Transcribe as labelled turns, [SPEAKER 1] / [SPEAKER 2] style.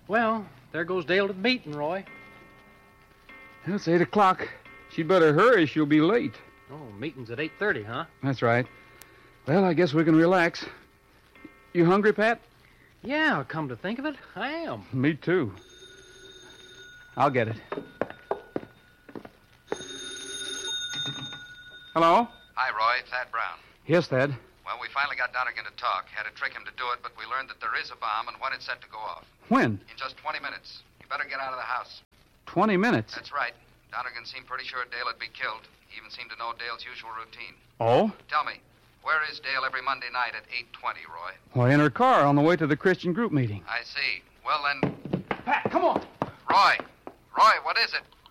[SPEAKER 1] Well, there goes Dale to the meeting, Roy.
[SPEAKER 2] It's 8 o'clock. She'd better hurry. She'll be late.
[SPEAKER 1] Oh, meeting's at 8:30, huh?
[SPEAKER 2] That's right. Well, I guess we can relax. You hungry, Pat?
[SPEAKER 1] Yeah, come to think of it, I am.
[SPEAKER 2] Me too. I'll get it. Hello?
[SPEAKER 3] Hi, Roy. Thad Brown.
[SPEAKER 2] Yes, Thad.
[SPEAKER 3] Well, we finally got Donegan to talk. Had to trick him to do it, but we learned that there is a bomb and when it's set to go off.
[SPEAKER 2] When?
[SPEAKER 3] In just 20 minutes. You better get out of the house.
[SPEAKER 2] 20 minutes.
[SPEAKER 3] That's right. Donegan seemed pretty sure Dale would be killed. He even seemed to know Dale's usual routine.
[SPEAKER 2] Oh?
[SPEAKER 3] Tell me, where is Dale every Monday night at 8:20, Roy?
[SPEAKER 2] Well, in her car on the way to the Christian group meeting.
[SPEAKER 3] I see. Well, then...
[SPEAKER 2] Pat, come on.
[SPEAKER 3] Roy, what is it?